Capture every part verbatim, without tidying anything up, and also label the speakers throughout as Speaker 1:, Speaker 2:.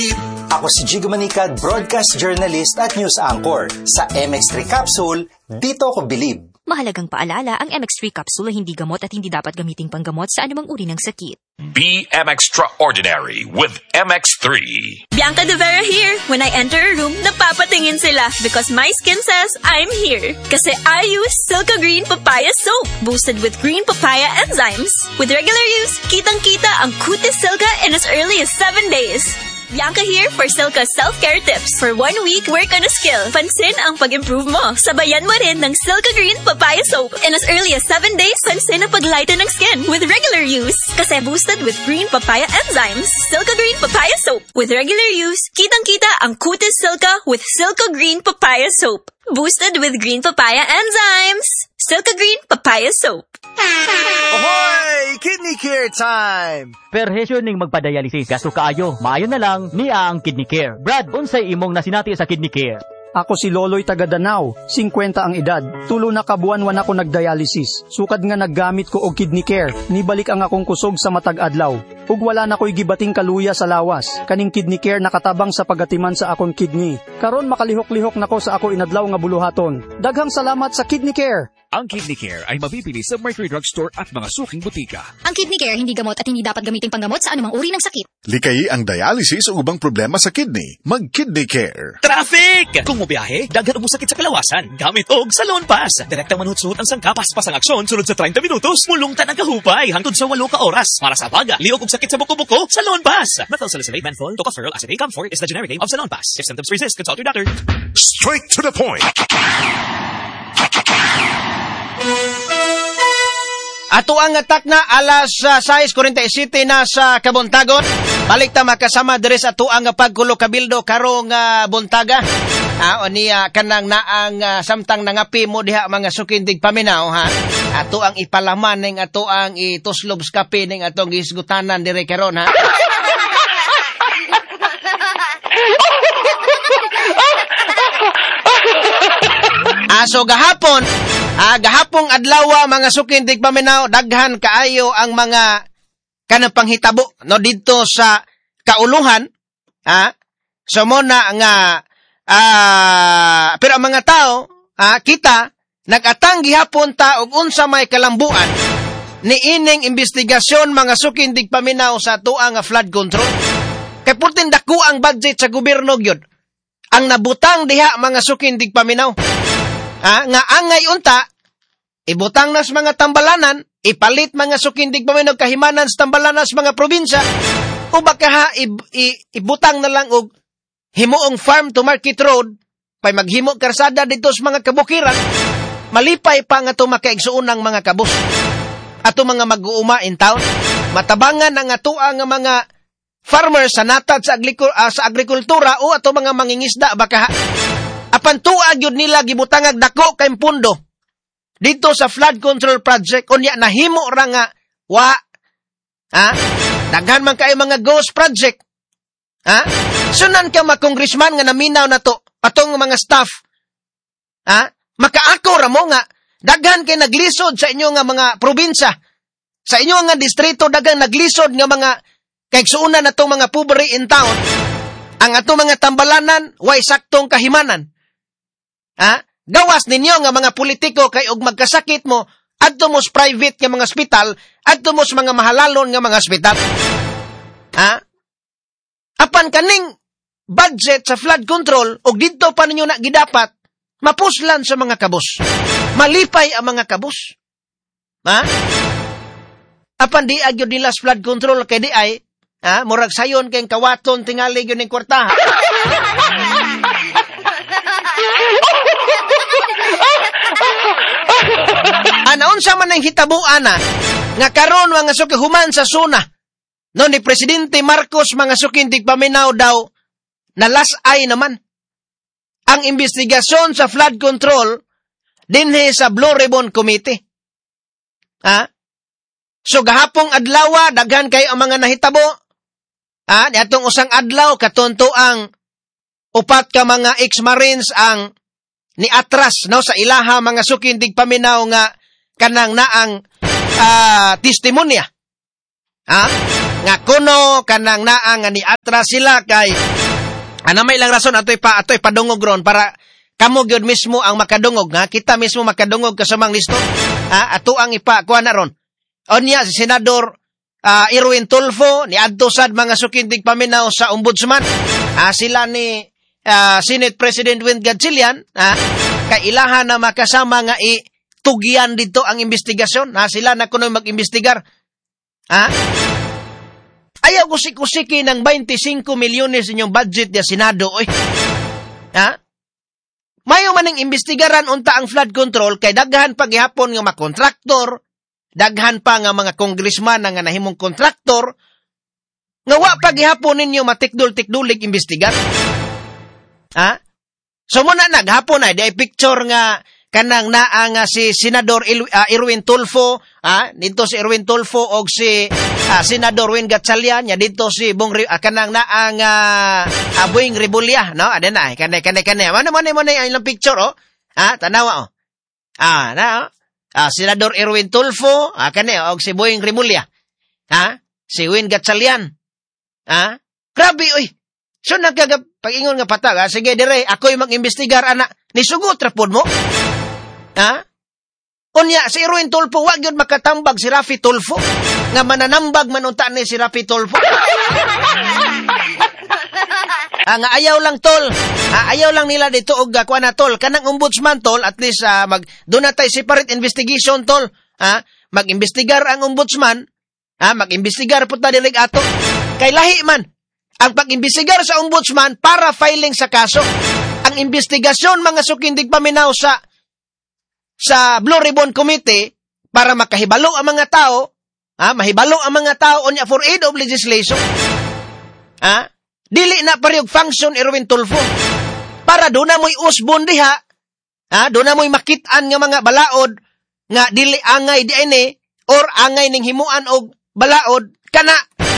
Speaker 1: Ako si Jigo Manicad, broadcast journalist at news anchor. Sa M X three Capsule, dito ako bilib.
Speaker 2: Mahalagang paalala, ang M X three Capsule ay hindi gamot at hindi dapat gamiting panggamot sa anumang uri ng sakit.
Speaker 3: Be M Extraordinary with M X three.
Speaker 4: Bianca De Vera here. When I enter a room, napapatingin sila because my skin says I'm here. Kasi I use Silka Green Papaya Soap, boosted with green papaya enzymes. With regular use, kitang-kita ang kutis Silka in as early as seven days. Bianca here for Silka self-care tips. For one week, work on a skill. Pansin ang pag-improve mo. Sabayan mo rin ng Silka Green Papaya Soap. In as early as seven days, pansin ang paglighten ng skin with regular use. Kasi boosted with green papaya enzymes. Silka Green Papaya Soap. With regular use, kitang-kita ang kutis Silka with Silka Green Papaya Soap. Boosted with green papaya enzymes. Silka Green Papaya Soap.
Speaker 5: Ahoy! Kidney care time!
Speaker 6: Perhesyo ning magpadialysis. Gasto kaayo. Maayo na lang niya ang kidney care. Brad, unsay imong nasinati sa kidney care?
Speaker 7: Ako si Loloy taga Danau, fifty ang edad. Tulo na kabuan wan ako nagdialysis. Sukad nga naggamit ko og kidney care. Nibalik ang akong kusog sa matag adlaw. Ug wala na ko'y gibating kaluya sa lawas. Kaning kidney care nakatabang sa pagatiman sa akong kidney. Karon makalihok-lihok nako sa ako inadlaw nga buluhaton. Daghang salamat sa kidney care.
Speaker 8: Ang Kidney Care ay mabibili sa Mercury Drugstore at mga suking butika.
Speaker 2: Ang Kidney Care hindi gamot at hindi dapat gamiting panggamot sa anumang uri ng sakit.
Speaker 9: Likayi ang dialysis o ubang problema sa kidney. Mag-Kidney Care.
Speaker 8: Traffic! Kung mobiyahe, daghan mo sakit sa kalawasan. Gamit og Salon Pass. Direktang manhut-suhot ang sangkapas pas ang aksyon sunod sa thirty minutos. Mulungtan ang kahupay hangtod sa eight ka oras. Para sa baga, liog og sakit sa buko-buko, Salon Pass. Methyl salicylate, menthol, tocopherol acetate, Comfort is the generic name of Salon Pass. If symptoms persist, consult your doctor.
Speaker 3: Straight to the point.
Speaker 5: Ato ang atak na alas uh, six forty-seven na sa Kabuntagon. Balik ta makasama diri sa ato ang pagkulo kabildo karong uh, buntaga. Ah, o niya kanang naang uh, samtang nangapi mo diha mga sukindig paminaw ha. Ato ang ipalaman ning ato ang ituslob sa kape ning atong isgutanan diri karon ha. Ah, so gahapon, ah, gahapong adlaw mga sukindig paminaw, daghan kaayo ang mga kanang panghitabo no didto sa kauluhan, ah. So mo na nga ah, pero ang mga tao, ah, kita nagatang gihapon ta og unsa may kalambuan ni ining investigasyon mga sukindig paminaw sa tuang nga flood control. Kay purtin dako ang budget sa gobyerno gyud. Ang nabutang diha mga sukindig paminaw. Ah, nga angay unta, ibutang nas mga tambalanan, ipalit mga sukindig paminaw kahimanan sa tambalanan sa mga probinsya, o baka ha, ib, i, ibutang na lang og himuong farm to market road, pay maghimo karsada dito sa mga kabukiran, malipay pa nga ito makaigsuunang mga kabus. Ato mga mag-uuma in town, matabangan ang ato ang mga farmers sa natad sa, agriku- uh, sa agrikultura o ato mga mangingisda baka ha, apan tuag yun nila gibutangag dako kay pundo dito sa flood control project unya nahimo ra nga wa ha daghan man kay mga ghost project ha sunan ka mga congressman nga naminaw na to atong mga staff ha makaako ra mo nga daghan kay naglisod sa inyo nga mga probinsya sa inyo nga distrito daghan naglisod nga mga kay suunan natong mga pobre in town ang atong mga tambalanan way saktong kahimanan. Ha? Gawas ninyo nga mga politiko kay og magkasakit mo adto mo sa private nga mga ospital, adto mo sa mga mahalalon nga mga ospital. Ha? Apan kaning budget sa flood control og didto pa ninyo na gidapat mapuslan sa mga kabus. Malipay ang mga kabus. Ha? Apan di agyo nila sa flood control kay di ay ha, murag sayon kay kawaton tingali gyud ning kwarta. Anaon sa man ang hitabuan na nga karon mga sukihuman sa suna no ni Presidente Marcos mga sukindig paminaw daw nalasay naman ang investigasyon sa flood control dinhi sa Blue Ribbon Committee. Ha? So gahapong adlaw daghan kay ang mga nahitabo. Ah, niadtong usang adlaw katonto ang upat ka mga ex-marines ang niatras no sa ilaha mga sukindig paminaw nga kanang naang uh, testimonya. Ha? nga kuno kanang naa nga niatra sila kay ana may lang rason atoy pa atoy padungog ron para kamo gyud mismo ang makadungog nga kita mismo makadungog kasamang listo. Ha, ato ang ipa kuha na ron. Onya si Senador uh, Erwin Tulfo ni adto sad mga sukintig paminaw sa ombudsman. Ah, sila ni uh, Senate President Win Gatchalian, ah, kailangan na makasama nga itugyan dito ang investigasyon. Ah, sila na kuno mag-imbestigar. Ah? Ayaw kusik-kusiki ng twenty-five milyones inyong budget ya Senado. Oy. Ha? Mayo man ang imbestigaran unta ang flood control kay daghan pa gihapon nga makontraktor, daghan pa nga mga congressman nga nahimong kontraktor, nga wa pa gihapon ninyo matikdul-tikdulig imbestigar. Ha? So muna naghapon ay di picture nga kanang naa nga si Senador Il, uh, Erwin Tulfo, ah, dito si Erwin Tulfo og si uh, Senador Win Gatchalian, ya dito si Bong uh, kanang naa nga uh, Boying Rimulya, no? Ada na, kanay kanay kanay. Mano man mo na ilang picture oh. Ah, tanawa oh. Ah, na oh. Ah, Senador Erwin Tulfo, ah, kanay og si Boying Rimulya. Ha? Si Win Gatchalian. Ah? Grabe oy. So nagkaga pag-ingon nga patag, ah, sige dire, ako'y mag-imbestigar ana. Nisugot ra pod mo. Ha? Unya, si Erwin Tulfo, wag yun makatambag si Rafi Tulfo. Nga mananambag manunta ni si Rafi Tulfo. ah, nga ayaw lang, tol. Ah, ayaw lang nila dito og uh, kuha na, tol. Kanang ombudsman, tol, at least uh, mag, doon na tayo separate investigation, tol. Ah, mag-imbestigar ang ombudsman. Ah, mag-imbestigar po ta dilig ato. Kay lahi man. Ang pag-imbestigar sa ombudsman para filing sa kaso. Ang investigasyon, mga sukindig paminaw sa sa Blue Ribbon Committee para makahibalo ang mga tao, ha, mahibalo ang mga tao onya for aid of legislation. Ha? Dili na pariyog function Erwin Tulfo. Para do na mo'y usbon diha, ha, do na mo'y makitaan nga mga balaod nga dili angay di ini or angay ning himuan og balaod kana.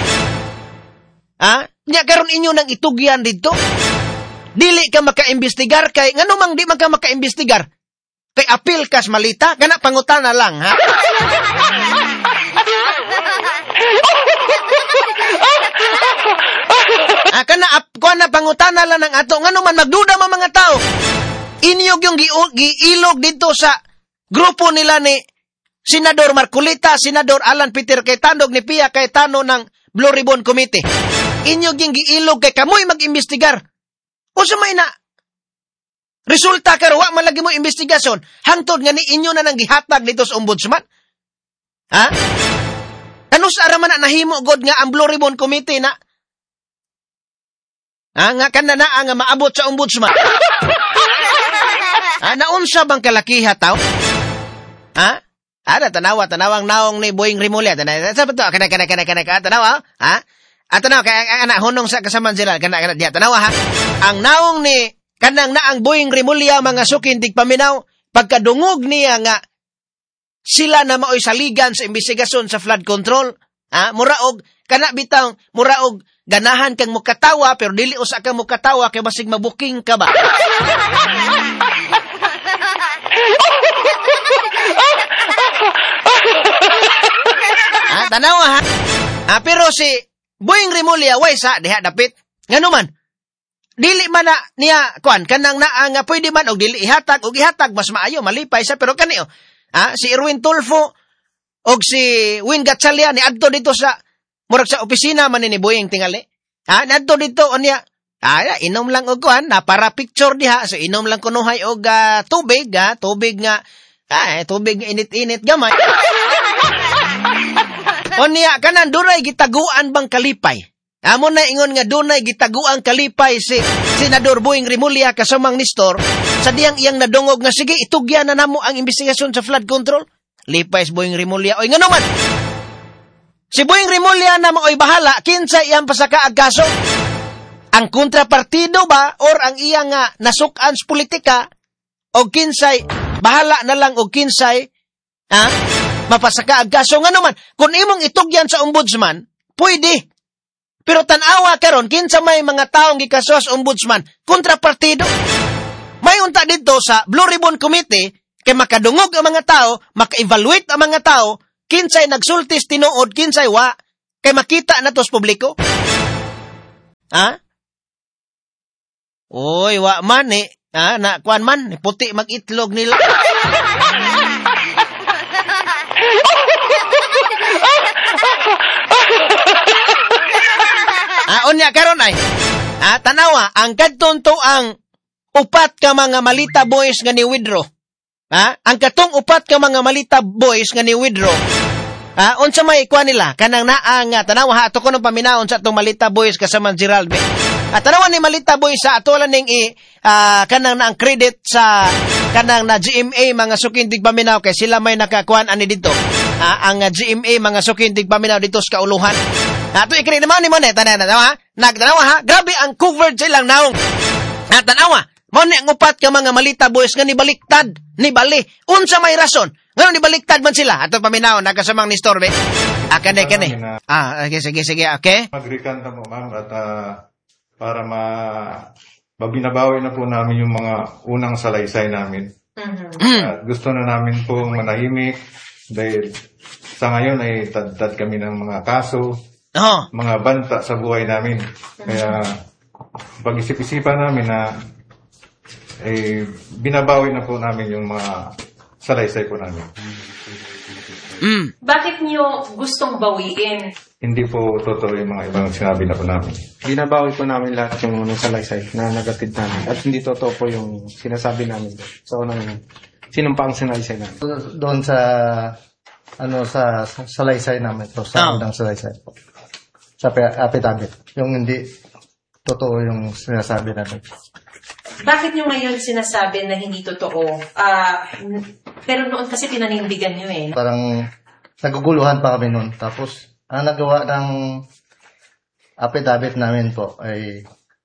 Speaker 5: Ha? Nya karon inyo nang itugyan didto. Dili ka maka-imbestigar kay nganumang di man ka maka-imbestigar. Kay apil kas malita, kana pangutana lang, ha? ah, kana, ap, kana pangutana lang ng ato, nga naman magduda mga mga tao. Inyog yung gi- giilog dito sa grupo nila ni Senador Marcolita, Senador Alan Peter Cayetano, ni Pia Cayetano ng Blue Ribbon Committee. Inyog yung giilog kay kamoy mag-imbestigar. O sa may na, resulta karo wa man lagi mo investigasyon hangtod nga ni inyo na nang gihatag dito sa ombudsman. Ha? Ano sa araman na nahimo god nga ang Blue Ribbon Committee na ha, nga kanana nga maabot sa ombudsman. Ha, naunsa bang kalakiha taw? Ha? Ada tanawa tanawang naong ni Boying Rimulya. Tanawa sa beto kana kana kana kana tanawa, ha? At tanawa kay ana hunong sa kasaman sila kana kana dia tanawa ha. Ang naong ni kanang naang Boying Rimulya mga sukindig paminaw, pagkadungog niya nga sila na maoy saligan sa investigasyon sa flood control, ha? Muraog, kana bitang, muraog, ganahan kang mukatawa, pero dili usa kang mukatawa, kay basig mabuking ka ba? ha? Tanawa ha? ha? Pero si Boying Rimulya, way sa, diha dapit, nga naman, dili man na niya kuan kanang naa nga pwede man og dili ihatag og ihatag mas maayo malipay sa pero kaniyo ha si Erwin Tulfo og si Win Gatchalian ni adto dito sa murag sa opisina man ni Boying tingali ha adto dito unya ah inom lang og kuan na para picture diha so inom lang kunuhay og uh, tubig ha tubig nga ah tubig nga init-init gamay unya kanan duray gitaguan bang kalipay. Amo na ingon nga dunay gitaguang kalipay si Senador Boying Rimulya kasamang Nestor sa diyang iyang nadungog nga sige itugyan na namo ang investigasyon sa flood control. Lipay si Boying Rimulya. Oy nga naman. Si Boying Rimulya na maoy bahala kinsa iyang pasakaag kaso. Ang kontrapartido ba or ang iyang nga nasukan sa politika o kinsay bahala na lang o kinsay ha mapasakaag kaso nga naman kung imong itugyan sa ombudsman pwede. Pero tanawa karon kinsa may mga taong gikaso sa ombudsman kontrapartido. May unta dito sa Blue Ribbon Committee kay makadungog ang mga tao, maka-evaluate ang mga tao, kinsay nagsultis tinuod, kinsay wa. Kay makita na to sa publiko. Ha? Oy, wa man eh. Ha? Na, kuan man, puti mag-itlog nila. Ah, unya karon ay. Ah, tanawa, ang kadton to ang upat ka mga malita boys nga ni withdraw. Ha? Ang katong upat ka mga malita boys nga ni withdraw. Ah, unsa may ikuan nila kanang naa nga tanawa ha ato ko nang paminaon sa atong malita boys kasama Gerald. At tanawa ni malita boys sa ato lang ning i ah, kanang na ang credit sa kanang na G M A mga sukindig paminaw kay sila may nakakuan ani dito. Ah, ang uh, G M A mga sukindig paminaw dito sa kauluhan. Ato ikri naman ni mo ne tanan na ha. Nagtanawa ha. Grabe ang covered silang naong. At tanawa mo ni ang upat ka mga malita boys nga ni baliktad, ni bali. Unsa may rason? Ngayon ni baliktad man sila. Ato paminaw nakasamang ni Storbe. Ah, kani kani. Ah, okay, sige sige, okay.
Speaker 10: Magrikanta mo ma'am at uh, para ma mabinabawi na po namin yung mga unang salaysay namin. Mm-hmm. At gusto na namin po manahimik dahil sa ngayon ay tad-tad kami ng mga kaso, oh. mga banta sa buhay namin. Kaya pag-isip-isipan namin na eh, binabawi na po namin yung mga salaysay po namin.
Speaker 11: Mm. Bakit niyo gustong bawiin?
Speaker 10: Hindi po totoo yung mga ibang sinabi na po namin.
Speaker 12: Binabawi po namin lahat yung unang salaysay na nagatid namin. At hindi totoo po yung sinasabi namin sa unang sinumpaang salaysay namin.
Speaker 13: Doon sa ano sa, sa salaysay namin to sa oh. unang salaysay po. Sa affidavit. Yung hindi totoo yung sinasabi namin.
Speaker 11: Bakit nyo ngayon sinasabi na hindi totoo? Uh, pero noon kasi pinanindigan nyo eh.
Speaker 13: Parang naguguluhan pa kami noon. Tapos, ang nagawa ng affidavit namin po ay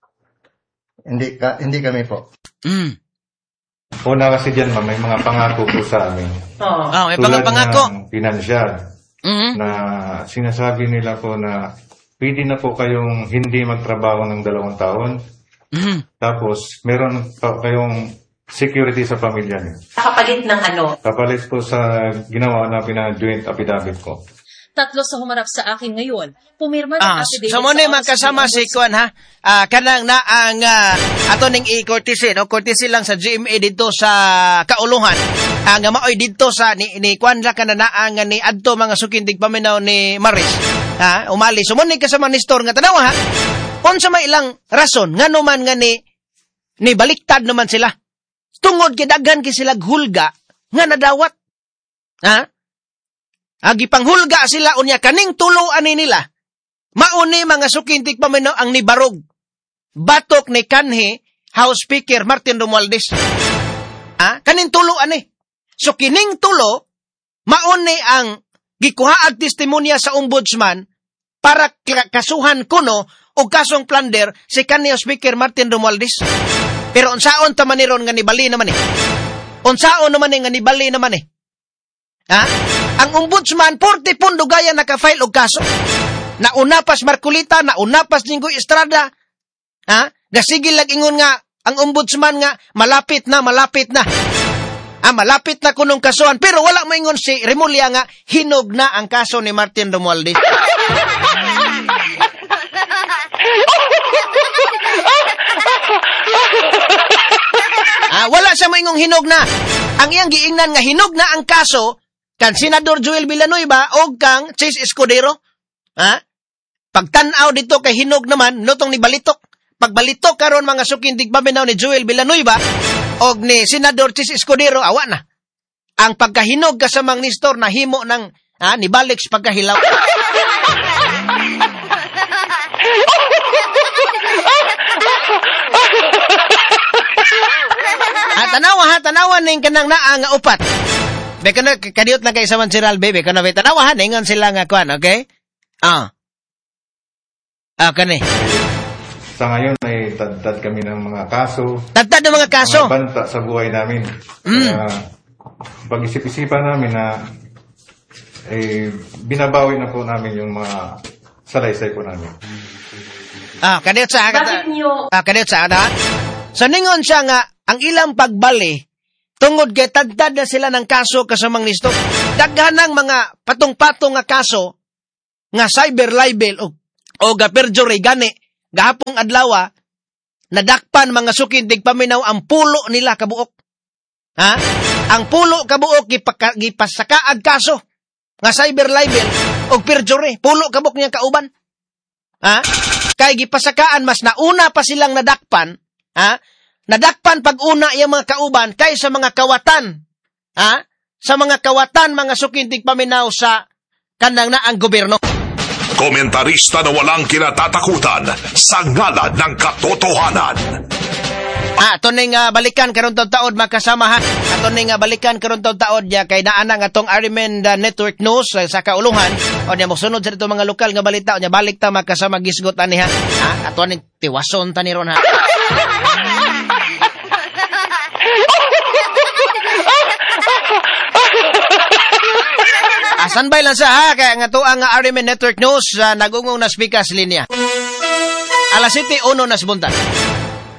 Speaker 13: hindi ka, hindi kami po.
Speaker 10: Mm. Una kasi dyan, may mga pangako po sa amin.
Speaker 11: Oh,
Speaker 5: oh may mga pangako.
Speaker 10: Tulad ng pinansyal mm-hmm. na sinasabi nila po na pwede na po kayong hindi magtrabaho ng dalawang taon. Mm-hmm. Tapos, meron pa kayong security sa pamilya niyo.
Speaker 11: Kapalit ng ano?
Speaker 10: Kapalit po sa ginawa na pina-joint affidavit ko.
Speaker 11: Tatlo sa humarap sa akin ngayon. Pumirma ng
Speaker 5: ah,
Speaker 11: affidavit.
Speaker 5: Sa muna magkasama si Kuan ha. Ah, kanang na ang uh, ato ning i-courtesy, no? Courtesy lang sa G M A dito sa kauluhan. Ang uh, maoy dito sa ni, ni Kuan la kana na ang ni adto mga sukindig paminaw ni Maris. Ha, umali. So muna kasama ni Store nga tanawa ha. Unsa may ilang rason ngano man nga ni ni baliktad naman sila. Tungod kay daghan kay sila hulga nga nadawat. Ha? Agi panghulga sila unya kaning tulo ani nila. Mauni mga sukintik paminaw ang nibarog. Batok ni kanhi House Speaker Martin Romualdez. Ha? Kaning tulo ani. So kining tulo mauni ang gikuhaag testimonya sa ombudsman para kasuhan kuno o kasong plunder si kanhi Speaker Martin Romualdez. Pero unsaon ta maniron nga nibali naman eh. Unsaon naman eh nga nibali naman eh. Ha? Ang ombudsman forty pundo gaya naka-file og kaso. Naunapas Marculita, naunapas Jinggoy Estrada. Ha? Gasigil lag ingon nga ang ombudsman nga malapit na, malapit na. Ah, malapit na kunong kasuhan pero wala maingon si Remulla nga hinog na ang kaso ni Martin Romualdez. Ah, wala siya maingong hinog na. Ang iyang giingnan nga hinog na ang kaso kan Senador Joel Villanueva o kang Chase Escudero. Ha? Pagtanaw dito kay hinog naman, nutong ni Balitok. Pagbalitok karon mga sukindig paminaw ni Joel Villanueva o ni Senador Chase Escudero, awa na. Ang pagkahinog kasamang ni Store na himo ng ha, ni Balix pagkahilaw. Ha, tanawa ha, tanawa ning kanang naa nga upat. Be kana kadiot na kay sa man si Ral baby, kana be tanawa ha ningon sila nga kuan, okay? Ah. Ah, kani.
Speaker 10: Sa ngayon ay tad-tad kami ng mga kaso.
Speaker 5: Tad-tad ng mga kaso.
Speaker 10: Mga banta sa buhay namin. Mm. Kaya pag-isip-isipan namin na eh binabawi na po namin yung mga salaysay po namin.
Speaker 5: Ah, kadiot sa
Speaker 11: Bakit niyo?
Speaker 5: Ah, kadiot sa ana. So ningon siya nga ang ilang pagbali tungod kay tad-tad na sila ng kaso kasamang nisto. Daghanang mga patong-patong nga kaso nga cyber libel o o ga perjury gani gahapong adlaw nadakpan mga sukintig paminaw ang pulo nila kabuok. Ha? Ang pulo kabuok gipaka, gipasakaag kaso nga cyber libel o perjury. Pulo kabuok niya kauban. Ha? Kay gipasakaan mas nauna pa silang nadakpan. Ha? Nadakpan pag una yung mga kauban kay sa mga kawatan. Ha? Sa mga kawatan mga sukintig paminaw sa kanang na ang gobyerno.
Speaker 3: Komentarista na walang kinatatakutan sa ngalan ng katotohanan.
Speaker 5: Ah, ito ning uh, balikan karon taon magkasamahan. Ito ning uh, balikan karon taon ya kay naa nga atong R M N Network News uh, sa kauluhan. O nya mosunod sa dito mga lokal nga balita o nya balik ta magkasama gisgot ani ha. Ha, ato ning tiwason ta ni ron ha. Asan bay lang sa ha kaya nga to ang R M N Network News uh, nagungong na speakers linya. Alas siyete uno na subuntan.